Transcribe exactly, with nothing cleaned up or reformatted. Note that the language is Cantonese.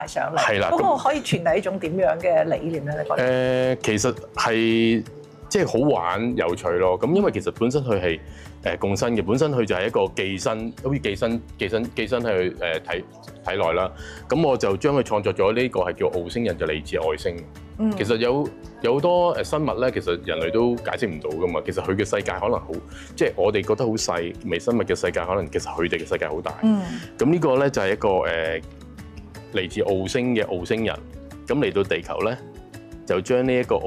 上嚟。 係啦， 嗰個可以傳遞一種點樣嘅理念咧？你覺得？ 誒、呃，其實係即係好玩有趣咯。咁因為其實本身佢係誒共生嘅，本身佢就係一個寄生，好似寄生、寄生、寄生喺誒體體內啦。咁我就將佢創作咗呢個係叫外星人，就嚟自外星。嗯、其實有有好多誒生物咧，其實人類都解釋唔到噶嘛。其實佢嘅世界可能好，即係我哋覺得好細微生物嘅世界，可能其實佢哋嘅世界好大。嗯。咁呢個咧就係一個誒嚟自外星嘅外星人，咁嚟到地球咧就將呢一個